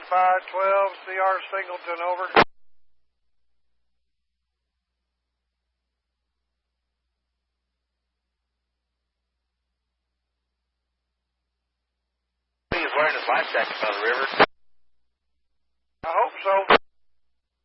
512, CR Singleton, over. He's wearing his life jacket by the river. I hope so.